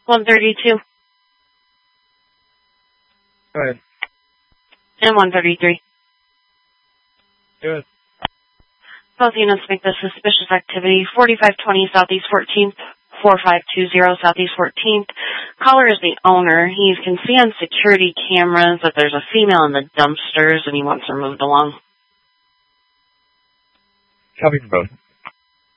132. Go ahead. And 133. Good. Both units make the suspicious activity. 4520 Southeast 14th, 4520 Southeast 14th. Caller is the owner. He can see on security cameras that there's a female in the dumpsters and he wants her moved along. Copy for both.